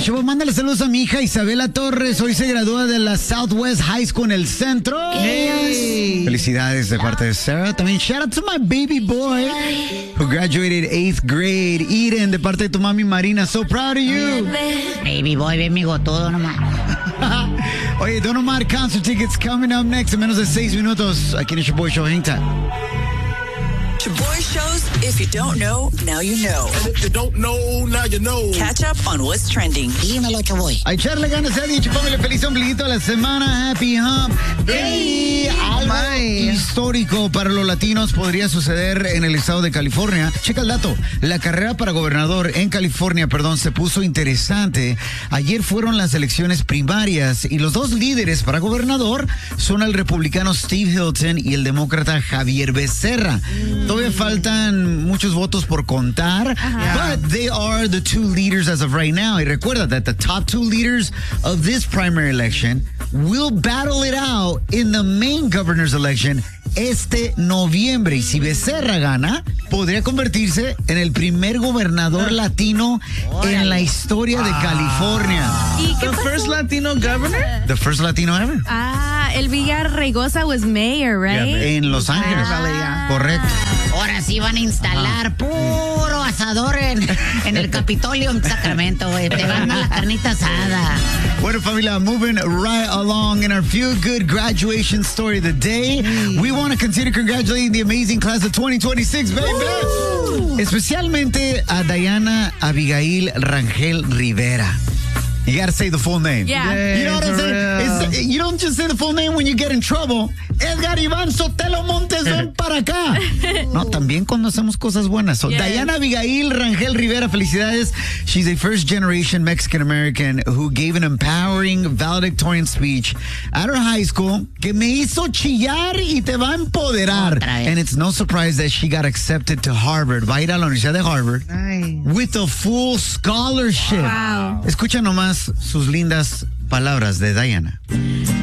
show. Mándale saludos a mi hija Isabela Torres. Hoy se gradúa de la Southwest High School en el centro. Hey. Felicidades de parte de Sarah. También shout out to my baby boy who graduated 8th grade. Eden, de parte de tu mami Marina. So proud of you. Baby boy, bien bigotudo nomás. Oye, Don Omar concert tickets coming up next en menos de 6 minutos. Aquí en el Your Boy Show. Hang time. Your Boy Shows, if you don't know, now you know. And if you don't know, now you know. Catch up on what's trending. Dímelo, Chaboy. A echarle ganas, Eddie. Chupámele feliz ombliguito a la semana. Happy Hump Day. Algo histórico para los latinos podría suceder en el estado de California. Checa el dato. La carrera para gobernador en California, se puso interesante. Ayer fueron las elecciones primarias y los dos líderes para gobernador son el republicano Steve Hilton y el demócrata Javier Becerra. Todavía faltan muchos votos por contar, but they are the two leaders as of right now. Y recuerda that the top two leaders of this primary election will battle it out in the main governor's election este noviembre. Y si Becerra gana, podría convertirse en el primer gobernador latino en la historia de California. ¿Y qué pasó? First Latino governor? The first Latino ever. El Villarraigosa was mayor, right? En Los Ángeles. Correcto. Ahora sí van a instalar puro asador en el Capitolio en Sacramento, güey. Te van a la carnita asada. Bueno, familia, moving right along in our feel-good graduation story of the day. We want to continue congratulating the amazing class of 2026, baby. Especialmente a Diana Abigail Rangel Rivera. You gotta say the full name. Yeah. You know what I'm saying? You don't just say the full name when you get in trouble. Edgar Iván Sotelo Montes, ven para acá. No, también cuando hacemos cosas buenas. So, Diana Abigail Rangel Rivera, felicidades. She's a first-generation Mexican-American who gave an empowering valedictorian speech at her high school que me hizo chillar y te va a empoderar. And it's no surprise that she got accepted to Harvard. Va a ir a la Universidad de Harvard with a full scholarship. Wow. Escucha nomás sus lindas palabras de Diana.